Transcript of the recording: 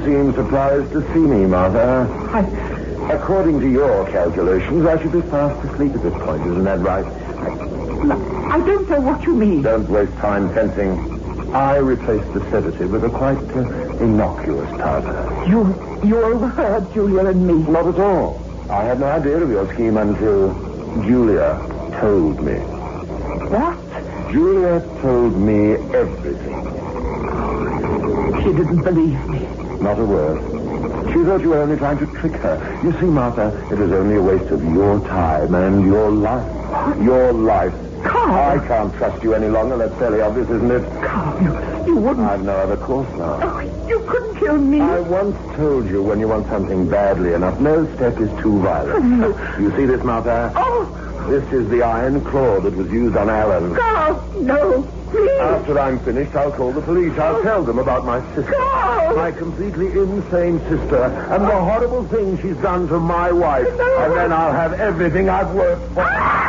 seem surprised to see me, Martha. According to your calculations, I should be fast asleep at this point. Isn't that right? I don't know what you mean. Don't waste time fencing. I replaced the sedative with a quite innocuous powder. You overheard Julia and me. Not at all. I had no idea of your scheme until Julia told me. What? Julia told me everything. She didn't believe me. Not a word. She thought you were only trying to trick her. You see, Martha, it was only a waste of your time and your life. Your life. Carl! I can't trust you any longer. That's fairly obvious, isn't it? Carl, you wouldn't... I've no other course now. Oh, you couldn't kill me. I once told you when you want something badly enough, no step is too violent. You see this, Martha? Oh! This is the iron claw that was used on Alan. Carl, no, please. After I'm finished, I'll call the police. I'll tell them about my sister. Carl! My completely insane sister and the horrible thing she's done to my wife. No. And then I'll have everything I've worked for.